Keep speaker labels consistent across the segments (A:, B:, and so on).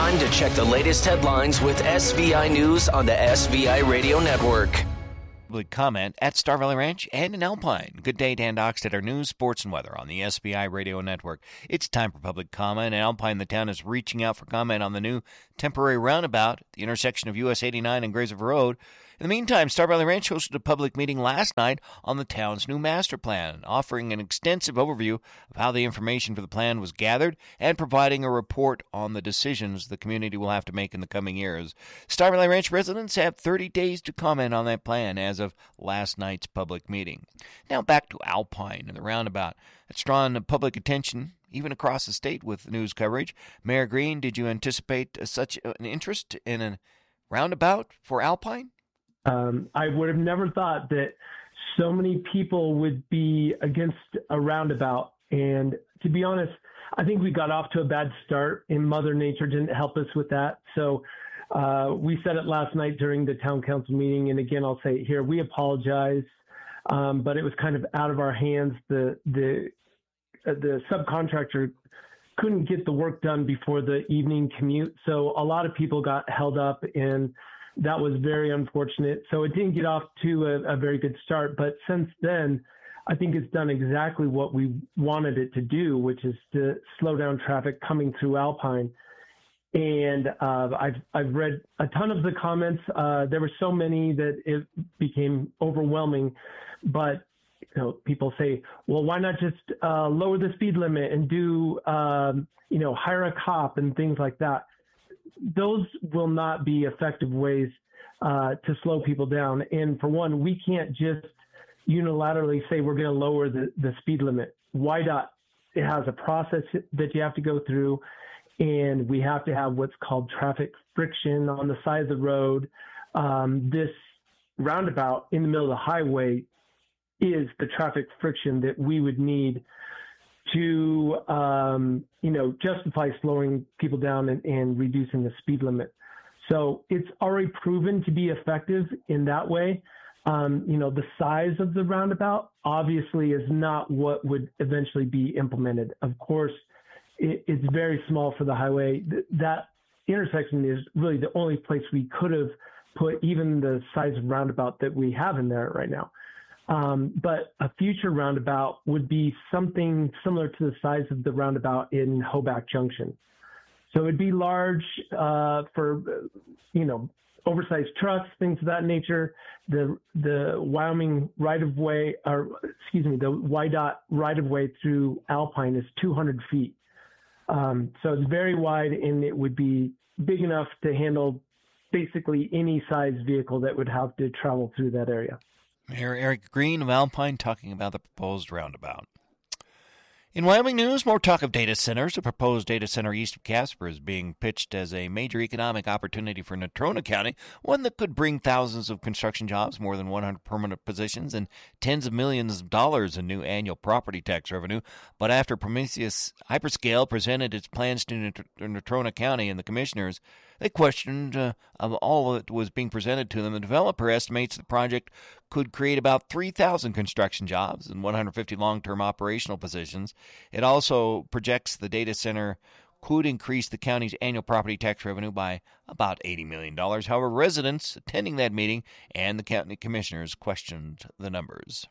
A: Time to check the latest headlines with SVI News on the SVI Radio Network.
B: Public comment at Star Valley Ranch and in Alpine. Good day, Dan Dockstead, news, sports, and weather on the SVI Radio Network. It's time for public comment. In Alpine, the town is reaching out for comment on the new temporary roundabout at the intersection of US 89 and Grays River Road. In the meantime, Star Valley Ranch hosted a public meeting last night on the town's new master plan, offering an extensive overview of how the information for the plan was gathered and providing a report on the decisions the community will have to make in the coming years. Star Valley Ranch residents have 30 days to comment on that plan as of last night's public meeting. Now back to Alpine and the roundabout. It's drawn public attention even across the state with news coverage. Mayor Green, did you anticipate such an interest in a roundabout for Alpine?
C: I would have never thought that so many people would be against a roundabout. And to be honest, I think we got off to a bad start, and Mother Nature didn't help us with that. So we said it last night during the town council meeting, and again, I'll say it here, we apologize, but it was kind of out of our hands. The subcontractor couldn't get the work done before the evening commute, so a lot of people got held up, and that was very unfortunate. So it didn't get off to a very good start. But since then, I think it's done exactly what we wanted it to do, which is to slow down traffic coming through Alpine. And I've read a ton of the comments. There were so many that it became overwhelming. But people say, well, why not just lower the speed limit and do, hire a cop and things like that. Those will not be effective ways to slow people down. And for one, we can't just unilaterally say we're going to lower the speed limit. WYDOT, it has a process that you have to go through, and we have to have what's called traffic friction on the side of the road. This roundabout in the middle of the highway is the traffic friction that we would need to, justify slowing people down and reducing the speed limit. So it's already proven to be effective in that way. The size of the roundabout obviously is not what would eventually be implemented. Of course, it's very small for the highway. That intersection is really the only place we could have put even the size of roundabout that we have in there right now. But a future roundabout would be something similar to the size of the roundabout in Hoback Junction. So it'd be large for, oversized trucks, things of that nature. The Wyoming right-of-way, the WYDOT right-of-way through Alpine is 200 feet. So it's very wide, and it would be big enough to handle basically any size vehicle that would have to travel through that area.
B: Mayor Eric Green of Alpine talking about the proposed roundabout. In Wyoming news, more talk of data centers. A proposed data center east of Casper is being pitched as a major economic opportunity for Natrona County, one that could bring thousands of construction jobs, more than 100 permanent positions, and tens of millions of dollars in new annual property tax revenue. But after Prometheus Hyperscale presented its plans to Natrona County and the commissioners, they questioned all that was being presented to them. The developer estimates the project could create about 3,000 construction jobs and 150 long-term operational positions. It also projects the data center could increase the county's annual property tax revenue by about $80 million. However, residents attending that meeting and the county commissioners questioned the numbers.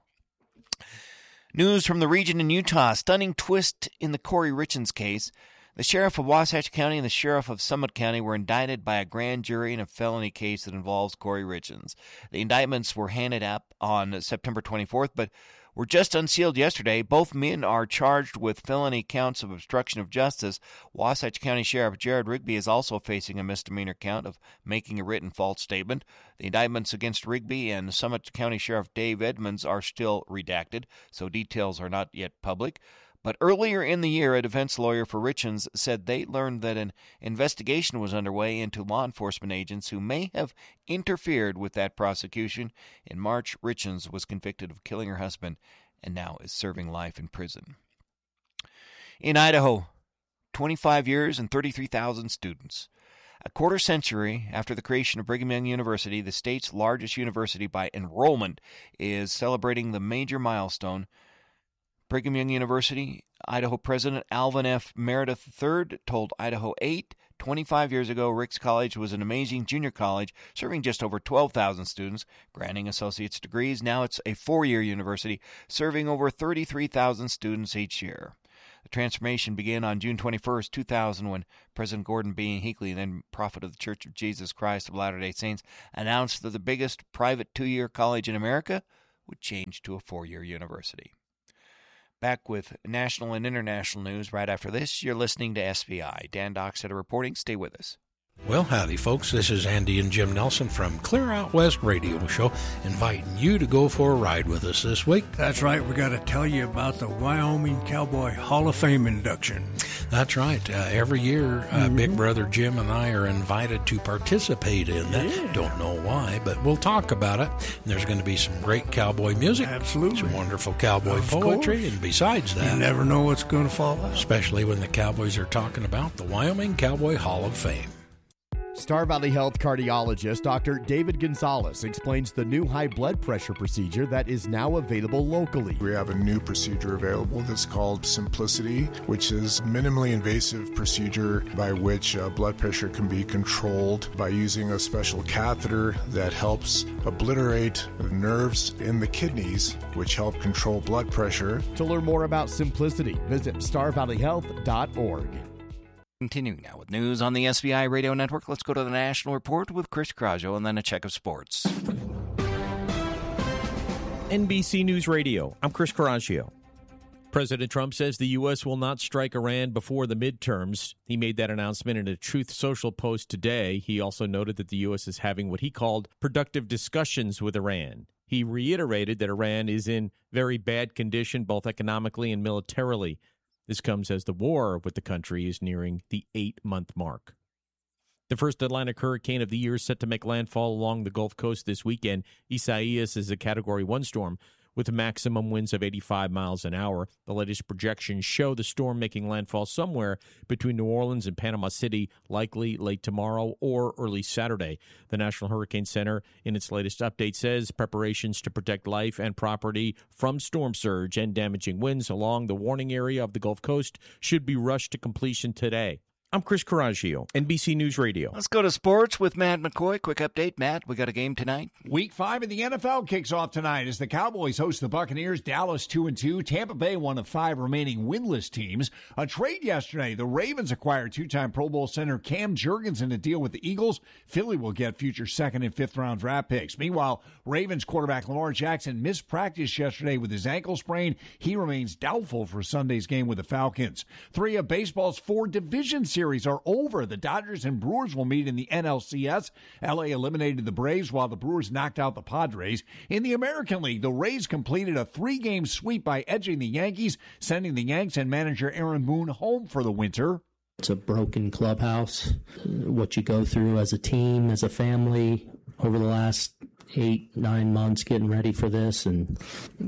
B: News from the region in Utah. Stunning twist in the Corey Richens case. The sheriff of Wasatch County and the sheriff of Summit County were indicted by a grand jury in a felony case that involves Corey Richens. The indictments were handed up on September 24th, but were just unsealed yesterday. Both men are charged with felony counts of obstruction of justice. Wasatch County Sheriff Jared Rigby is also facing a misdemeanor count of making a written false statement. The indictments against Rigby and Summit County Sheriff Dave Edmonds are still redacted, so details are not yet public. But earlier in the year, a defense lawyer for Richens said they learned that an investigation was underway into law enforcement agents who may have interfered with that prosecution. In March, Richens was convicted of killing her husband and now is serving life in prison. In Idaho, 25 years and 33,000 students. A quarter century after the creation of Brigham Young University, the state's largest university by enrollment is celebrating the major milestone. Brigham Young University, Idaho President Alvin F. Meredith III told Idaho 8, 25 years ago, Ricks College was an amazing junior college serving just over 12,000 students, granting associate's degrees. Now it's a 4-year university serving over 33,000 students each year. The transformation began on June 21, 2000, when President Gordon B. Hinckley, then prophet of the Church of Jesus Christ of Latter-day Saints, announced that the biggest private 2-year college in America would change to a 4-year university. Back with national and international news right after this. You're listening to SVI. Dan Dockstader reporting. Stay with us.
D: Well, howdy, folks. This is Andy and Jim Nelson from Clear Out West Radio Show, inviting you to go for a ride with us this week.
E: That's right. We got to tell you about the Wyoming Cowboy Hall of Fame induction.
D: That's right. Every year, Big Brother Jim and I are invited to participate in that. Yeah. Don't know why, but we'll talk about it. And there's going to be some great cowboy music.
E: Absolutely.
D: Some wonderful cowboy poetry. And besides that,
E: you never know what's going to fall out.
D: Especially when the Cowboys are talking about the Wyoming Cowboy Hall of Fame.
F: Star Valley Health cardiologist Dr. David Gonzalez explains the new high blood pressure procedure that is now available locally.
G: We have a new procedure available that's called Simplicity, which is a minimally invasive procedure by which blood pressure can be controlled by using a special catheter that helps obliterate the nerves in the kidneys, which help control blood pressure.
F: To learn more about Simplicity, visit starvalleyhealth.org.
B: Continuing now with news on the SVI Radio Network, let's go to the National Report with Chris Carajo and then a check of sports.
H: NBC News Radio, I'm Chris Carajo. President Trump says the U.S. will not strike Iran before the midterms. He made that announcement in a Truth Social post today. He also noted that the U.S. is having what he called productive discussions with Iran. He reiterated that Iran is in very bad condition, both economically and militarily. This comes as the war with the country is nearing the 8-month mark. The first Atlantic hurricane of the year is set to make landfall along the Gulf Coast this weekend. Isaias is a Category 1 storm with maximum winds of 85 miles an hour. The latest projections show the storm making landfall somewhere between New Orleans and Panama City, likely late tomorrow or early Saturday. The National Hurricane Center, in its latest update, says preparations to protect life and property from storm surge and damaging winds along the warning area of the Gulf Coast should be rushed to completion today. I'm Chris Carajo, NBC News Radio.
B: Let's go to sports with Matt McCoy. Quick update, Matt. We got a game tonight.
I: Week 5 of the NFL kicks off tonight as the Cowboys host the Buccaneers. Dallas 2-2. Tampa Bay, one of 5 remaining winless teams. A trade yesterday. The Ravens acquired 2-time Pro Bowl center Cam Jurgens to deal with the Eagles. Philly will get future 2nd and 5th round draft picks. Meanwhile, Ravens quarterback Lamar Jackson missed practice yesterday with his ankle sprain. He remains doubtful for Sunday's game with the Falcons. 3 of baseball's 4 division series are over. The Dodgers and Brewers will meet in the NLCS. LA eliminated the Braves while the Brewers knocked out the Padres. In the American League, the Rays completed a 3-game sweep by edging the Yankees, sending the Yanks and manager Aaron Boone home for the winter.
J: It's a broken clubhouse. What you go through as a team, as a family, over the last 8-9 months getting ready for this, and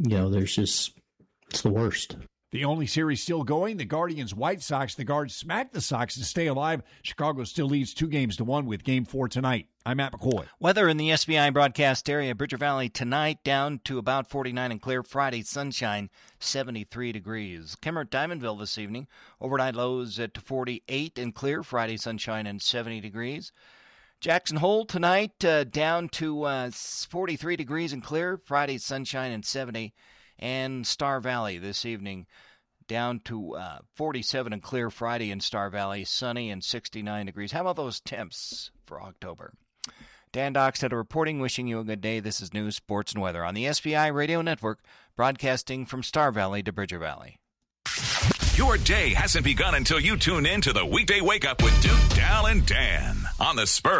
J: it's the worst.
I: The only series still going, the Guardians-White Sox. The Guards smacked the Sox to stay alive. Chicago still leads 2-1 with Game 4 tonight. I'm Matt McCoy.
B: Weather in the SVI broadcast area. Bridger Valley tonight down to about 49 and clear. Friday sunshine, 73 degrees. Kemmerer Diamondville this evening. Overnight lows at 48 and clear. Friday sunshine and 70 degrees. Jackson Hole tonight down to 43 degrees and clear. Friday sunshine and 70. And Star Valley this evening down to 47 and clear. Friday in Star Valley, sunny and 69 degrees. How about those temps for October? Dan Dockstader reporting, wishing you a good day. This is news, sports, and weather on the SVI Radio Network, broadcasting from Star Valley to Bridger Valley.
K: Your day hasn't begun until you tune in to the Weekday Wake Up with Duke, Dal, and Dan on the Spur.